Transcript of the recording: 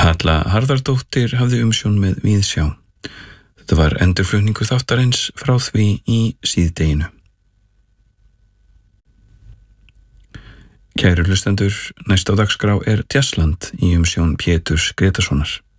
Halla Harðardóttir hafði umsjón með Víðsjá. Þetta var endurflutningur þáttarins frá því í síðdeginu. Kæru hlustendur, næst á dagskrá er Jazzland í umsjón Péturs Gretasonar.